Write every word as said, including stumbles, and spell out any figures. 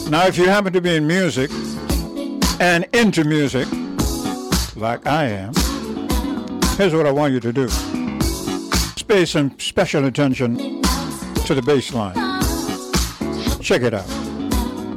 Now, if you happen to be in music and into music, like I am, here's what I want you to do. Pay some special attention to the bass line. Check it out.